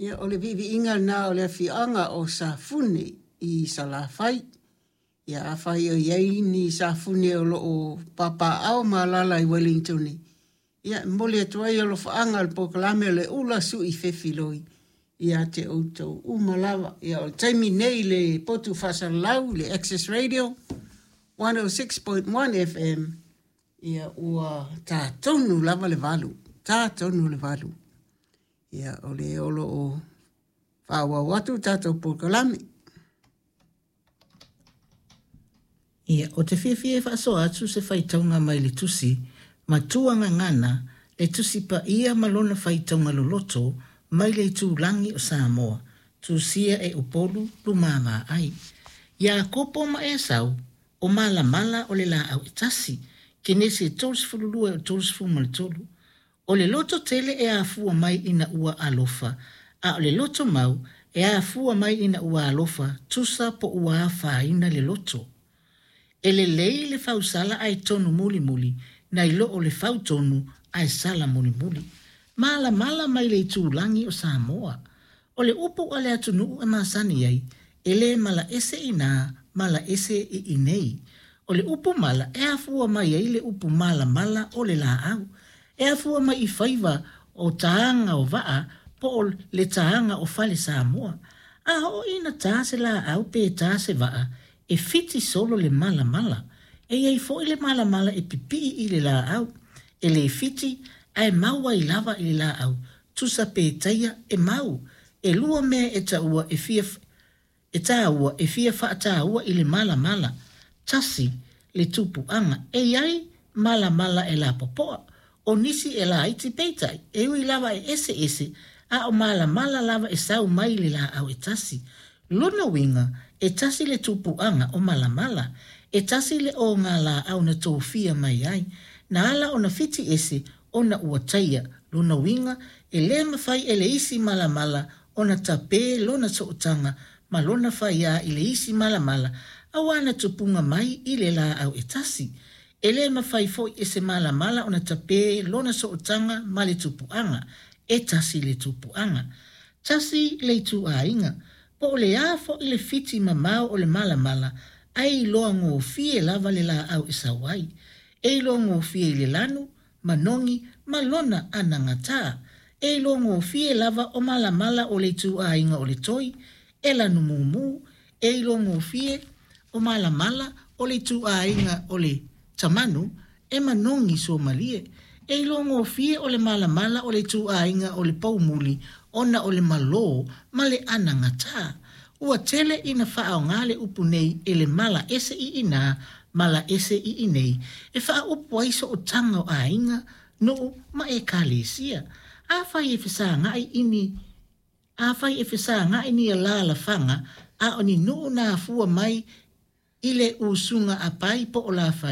Ia o le vivi inga na o le fianga o sa funi I sa la fai. Ia a fai o iei ni sa funi o lo o papa au malala I Wellington. Ia mole atuai o lo faanga al pokalame o le ula su I fefiloi. Ia te outou umalawa. Ia o taimi nei le potu fasalau le Access Radio 106.1 FM. Ia ua tā tonu lava le valu. Tā tonu le valu. Ia o le olo o whaua watu tātou pokalame. Ia o te whiawhia whaaso atu se whaitaunga mai le tusi, ma tuanga ngana le tusi pa ia malona whaitaunga loloto mai le tūlangi o Samoa, tūsia e upolu lumama ai. Ia kopo ma e sau, o mala mala o le la au itasi, ke nese tōs fululua o tōs fumaltolu. O le loto tele e a fua mai ina ua alofa, a o le loto mau e a fua mai ina ua alofa, tusa po ua whaina le loto. E le lei le fausala ai tonu muli muli, na ilo o le fautonu ai sala muli muli. Mala mala mai le tūlangi o Samoa. O le upu o le atunu e masani ai, e le mala ese ina, mala ese I inei. O le upu mala e a fua mai ai le upu mala mala o le la au. E a fua mai I whaiva o taanga o waa, po o le taanga o fale Samoa. A o ina tāse la au pe tāse waa, e fiti solo le mala mala. E iei fo le mala mala e pipi I le la au. E le fiti ai maua I lava I le la au. Tusa pe taia e mau. E lua mea e taua e fia e taua e fia wha taua I le mala mala. Tasi le tupu anga. E iai mala mala e la popoa. O nisi e la iti peitai. E ui lava e ese ese. A o mala mala lava e sau mai le la au e tasi. Luna winga e tasi le tupu anga o mala mala. E tasi le o ngā la au na tōwhia mai ai. Na ala o na fiti ese o na uataia. Luna winga e le mawhai e le isi mala mala o na tape lona sootanga ma lona whaia I le isi mala mala. Awana tupunga mai I le la au e tasi. E le mawhai foi ese mala mala o na tape lona sootanga ma le tupu anga. E tasi le tupu anga. Tasi le tu a inga. Po le afo I le fiti mamau o le mala mala, ai loa ngō fie lava le la au isa wai. E loa ngō fie I le lanu, manongi, malona anangata. E loa ngō fie lava o mala mala o le tu a inga o le toi, e lanu mumu. E loa ngō fie o mala mala o le tu a inga o le tamanu, e manongi so malie. E loa ngō fie o le mala mala o le tu a inga o le paumuli, ona o le malo, male anangata. Ua tele ina wha o ngale upu nei e le mala ese I ina, mala ese I inei. E wha upu aiso o tanga o a inga, no ma e kalesia. A whai e whisa ngai ini, a whai e whisa ngai ni a la whanga, a o ni no na fua mai I le usunga a pai po o la whai.